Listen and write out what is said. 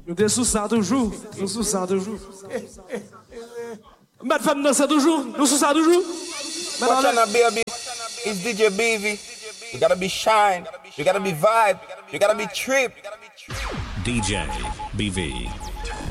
Nous t'es sous ça toujours. Nous sous ça toujours. Mettre femme dans ça toujours. Nous sous ça toujours. Watch out now, baby. It's DJ BV. You gotta be shine. You gotta be vibe. You gotta be trip. DJ BV.